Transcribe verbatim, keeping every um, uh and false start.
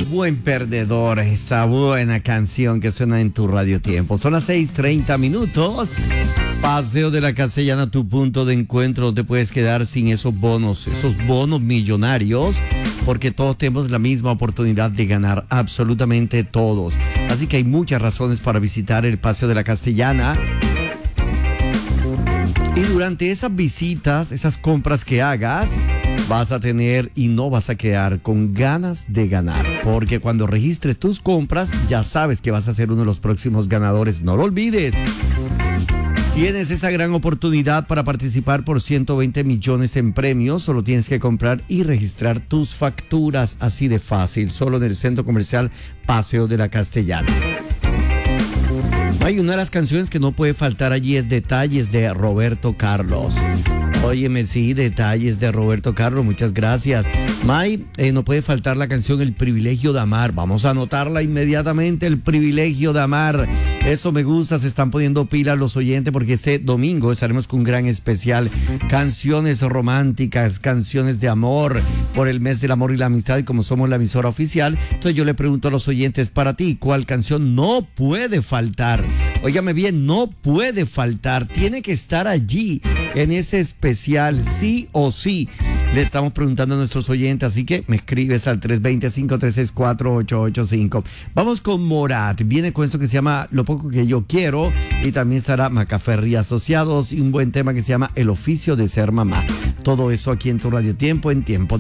Buen perdedor, esa buena canción que suena en tu Radio Tiempo. Son las seis treinta minutos. Paseo de la Castellana, tu punto de encuentro. No te puedes quedar sin esos bonos, esos bonos millonarios, porque todos tenemos la misma oportunidad de ganar, absolutamente todos. Así que hay muchas razones para visitar el Paseo de la Castellana. Y durante esas visitas, esas compras que hagas, vas a tener y no vas a quedar con ganas de ganar. Porque cuando registres tus compras, ya sabes que vas a ser uno de los próximos ganadores. No lo olvides. Tienes esa gran oportunidad para participar por ciento veinte millones en premios. Solo tienes que comprar y registrar tus facturas. Así de fácil. Solo en el Centro Comercial Paseo de la Castellana. Hay una de las canciones que no puede faltar allí es Detalles de Roberto Carlos. Óyeme, sí, Detalles de Roberto Carlos, muchas gracias. May, eh, no puede faltar la canción El Privilegio de Amar. Vamos a anotarla inmediatamente, El Privilegio de Amar. Eso me gusta, se están poniendo pilas los oyentes porque este domingo estaremos con un gran especial. Canciones románticas, canciones de amor, por el mes del amor y la amistad, y como somos la emisora oficial, entonces yo le pregunto a los oyentes, para ti, ¿cuál canción no puede faltar? Óigame bien, no puede faltar, tiene que estar allí en ese especial, sí o sí. Le estamos preguntando a nuestros oyentes, así que me escribes al tres dos cero, cinco tres seis, cuatro ocho ocho cinco. Vamos con Morat, viene con eso que se llama Lo Poco Que Yo Quiero, y también estará Macaferri Asociados y un buen tema que se llama El Oficio de Ser Mamá. Todo eso aquí en tu Radio Tiempo, en tiempo